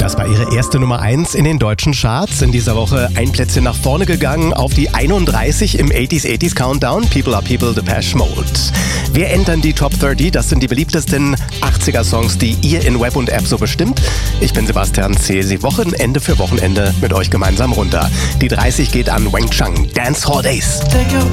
Das war ihre erste Nummer 1 in den deutschen Charts. In dieser Woche ein Plätzchen nach vorne gegangen auf die 31 im 80s Countdown. People Are People, Depeche Mode. Wir entern die Top 30. Das sind die beliebtesten 80er-Songs, die ihr in Web und App so bestimmt. Ich bin Sebastian, zähle sie Wochenende für Wochenende mit euch gemeinsam runter. Die 30 geht an Wang Chung, Dance Hall Days.